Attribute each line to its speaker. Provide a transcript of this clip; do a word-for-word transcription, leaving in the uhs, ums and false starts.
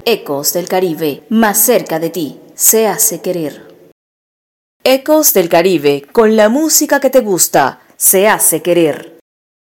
Speaker 1: Ecos del Caribe, más cerca de ti, se hace querer. Ecos del Caribe, con la música que te gusta, se hace querer.